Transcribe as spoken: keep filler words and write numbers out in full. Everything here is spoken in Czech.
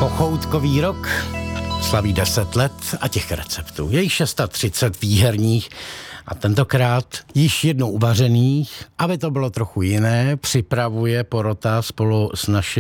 Pochoutkový rok slaví deset let a těch receptů je jich třicet šest výherních a tentokrát již jednou uvařených, aby to bylo trochu jiné, připravuje porota spolu s naším